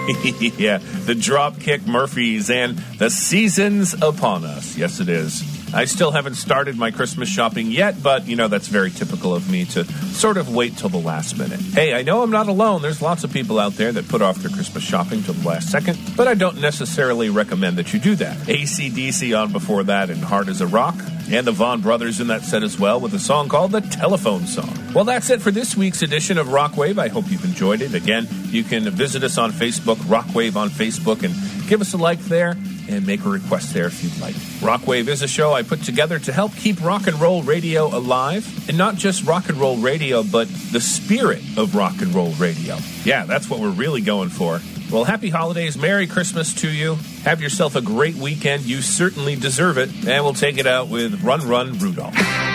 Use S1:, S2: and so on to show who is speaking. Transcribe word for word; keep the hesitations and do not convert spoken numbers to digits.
S1: Yeah, the Dropkick Murphys and the season's upon us. Yes, it is. I still haven't started my Christmas shopping yet, but, you know, that's very typical of me to sort of wait till the last minute. Hey, I know I'm not alone. There's lots of people out there that put off their Christmas shopping till the last second, but I don't necessarily recommend that you do that. A C D C on before that and Hard as a Rock, and the Vaughn Brothers in that set as well with a song called The Telephone Song. Well, that's it for this week's edition of Rockwave. I hope you've enjoyed it. Again, you can visit us on Facebook, Rockwave on Facebook, and give us a like there and make a request there if you'd like. Rockwave is a show I put together to help keep rock and roll radio alive, and not just rock and roll radio, but the spirit of rock and roll radio. Yeah, that's what we're really going for. Well, happy holidays, Merry Christmas to you. Have yourself a great weekend. You certainly deserve it. And we'll take it out with Run, Run, Rudolph.